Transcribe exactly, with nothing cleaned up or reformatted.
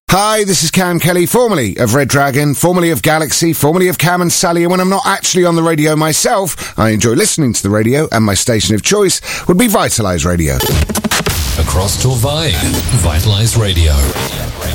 Hi, this is Cam Kelly, formerly of Red Dragon, formerly of Galaxy, formerly of Cam and Sally, and when I'm not actually on the radio myself, I enjoy listening to the radio, and my station of choice would be Vitalise Radio. Across Torvay, Vitalise Radio.